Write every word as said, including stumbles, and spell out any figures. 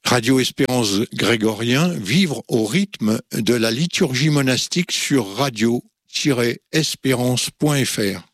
Radio Espérance Grégorien, vivre au rythme de la liturgie monastique sur radio tiret espérance point f r.